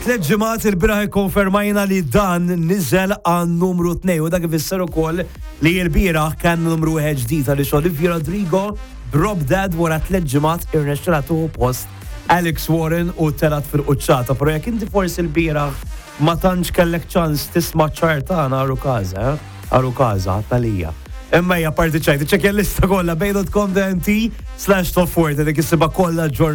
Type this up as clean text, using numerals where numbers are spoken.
3 ġimgħat il-biraħ ikkonfermajna li dan niżel għan numru 2 u dak ifisser ukoll li l-bieraħ kan numru 1 ġdid għaliex Olivia Rodrigo Rob Dad wara 3 ġimgħat irnexxela tuħu post Alex Warren u telat fil-quċċata. Però jekk inti forsi l-bieraħ ma tantx kellek ċans tisma' ċartana għaru każa ħattalija. Imma hija parti ċajt, ċekkja l-lista kollha bej.com.nt/top 40 dik issiba kollha